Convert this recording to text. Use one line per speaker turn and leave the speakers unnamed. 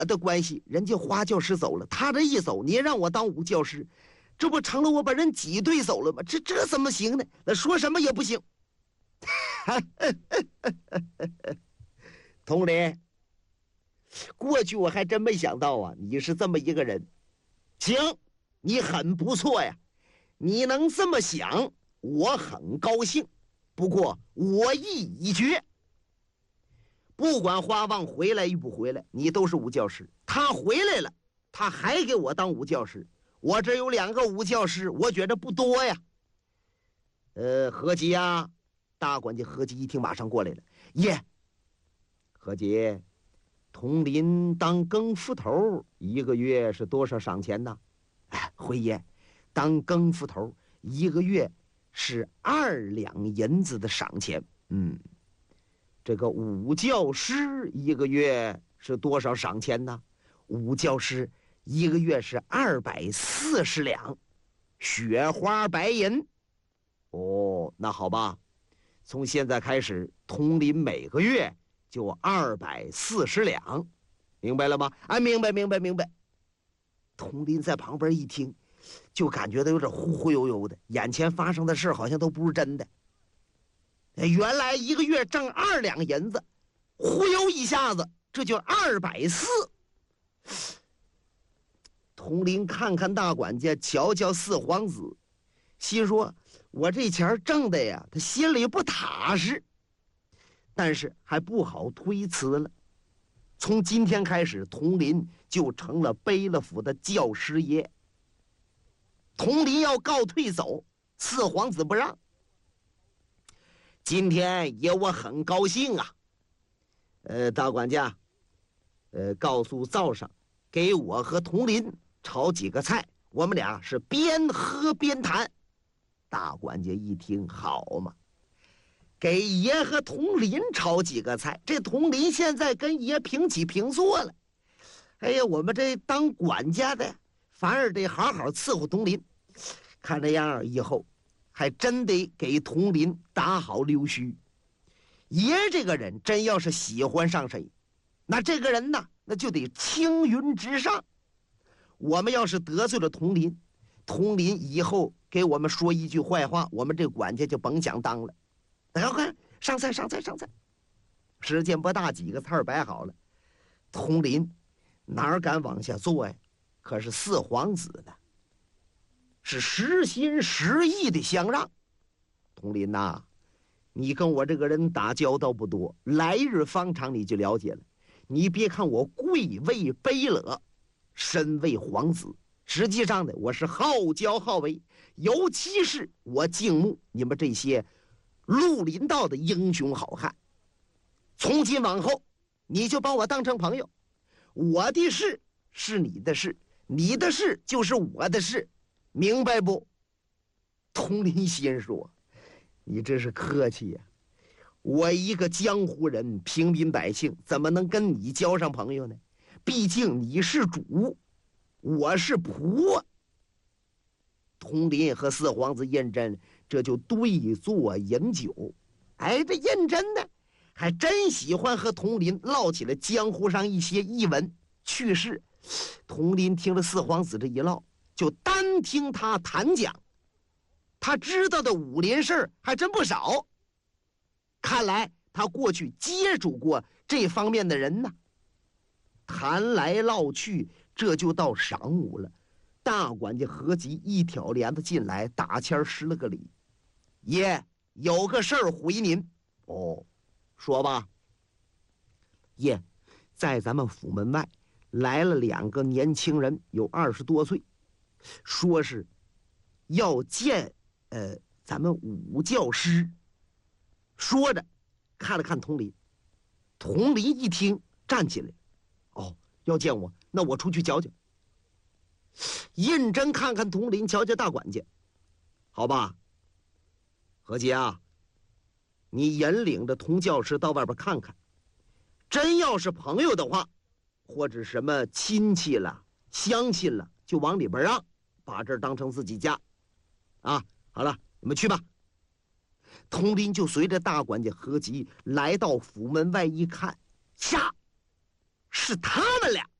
的关系，人家花教师走了，他这一走，你让我当武教师，这不成了我把人挤兑走了吗？这怎么行呢？那说什么也不行。佟林，过去我还真没想到啊，你是这么一个人。行，你很不错呀，你能这么想，我很高兴。不过我意已决，不管花旺回来与不回来，你都是武教师。他回来了，他还给我当武教师。我这有2个武教师，我觉得不多呀。何吉呀，大管家何吉一听马上过来了。耶，何吉，佟林当更夫头1个月是多少赏钱呢？哎，回爷，当更夫头1个月是2两银子的赏钱。这个武教师1个月是多少赏钱呢？武教师1个月是240两，雪花白银。哦，那好吧，从现在开始，佟林每个月就240两，明白了吗？哎，明白。佟林在旁边一听，就感觉到有点忽忽悠悠的，眼前发生的事好像都不是真的。原来1个月挣2两银子，忽悠一下子，这就240。佟林看看大管家，瞧瞧四皇子，心说：我这钱挣的呀，他心里不踏实。但是还不好推辞了。从今天开始，佟林就成了贝勒府的教师爷。佟林要告退走，四皇子不让。今天也我很高兴啊。大管家，告诉灶上，给我和佟林炒几个菜，我们俩是边喝边谈。大管家一听，好嘛，给爷和佟林炒几个菜。这佟林现在跟爷平起平坐了。哎呀，我们这当管家的反而得好好伺候佟林。看这样，以后还真得给佟林打好溜须。爷这个人真要是喜欢上谁，那这个人呢，那就得青云直上。我们要是得罪了佟林，佟林以后给我们说一句坏话，我们这管家就甭想当了。快上菜！时间不大，几个菜摆好了。佟林哪敢往下坐呀？可是四皇子呢，是实心实意的相让。佟林呐，你跟我这个人打交道不多，来日方长你就了解了。你别看我贵为卑勒，身为皇子，实际上呢，我是好教好为，尤其是我敬慕你们这些绿林道的英雄好汉。从今往后，你就把我当成朋友，我的事是你的事，你的事就是我的事，明白不？佟林心说：你这是客气呀，我一个江湖人，平民百姓，怎么能跟你交上朋友呢？毕竟你是主，我是仆。佟林和四皇子胤禛这就对坐饮酒。哎，这胤禛呢，还真喜欢和佟林唠起了江湖上一些异闻趣事。佟林听了四皇子这一唠，就单听他谈讲，他知道的武林事还真不少。看来他过去接触过这方面的人呢。谈来唠去，这就到晌午了。大管家何吉一挑帘子进来，打前施了个礼：爷，有个事儿回您。哦，说吧。爷，在咱们府门外来了2个年轻人，有20多岁，说是要见咱们武教师。说着看了看佟林，佟林一听站起来，哦，要见我，那我出去瞧瞧。胤禛看看佟林，瞧瞧大管家，好吧，何吉啊，你引领着佟教师到外边看看，真要是朋友的话，或者什么亲戚了乡亲了，就往里边让，把这儿当成自己家啊。好了，你们去吧。佟林就随着大管家何吉来到府门外一看，是他们俩。